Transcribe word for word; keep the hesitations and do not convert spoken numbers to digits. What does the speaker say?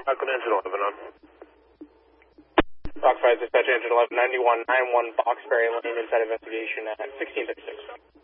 Rockland Engine eleven on. Fox five, dispatch engine eleven ninety-one, nine one Boxberry Lane, inside investigation at sixteen thirty-six.